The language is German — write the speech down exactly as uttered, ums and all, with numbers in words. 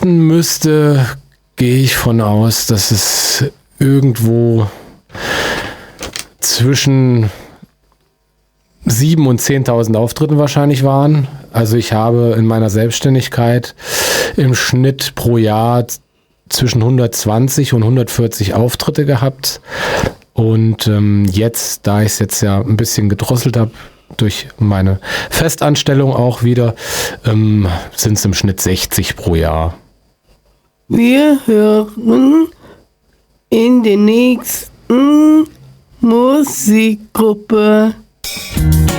müsste, gehe ich von aus, dass es irgendwo zwischen sieben und zehntausend Auftritten wahrscheinlich waren. Also ich habe in meiner Selbstständigkeit im Schnitt pro Jahr zwischen hundertzwanzig und hundertvierzig Auftritte gehabt. Und ähm, jetzt, da ich es jetzt ja ein bisschen gedrosselt habe, durch meine Festanstellung auch wieder, ähm, sind es im Schnitt sechzig pro Jahr. Wir hören in der nächsten Musikgruppe.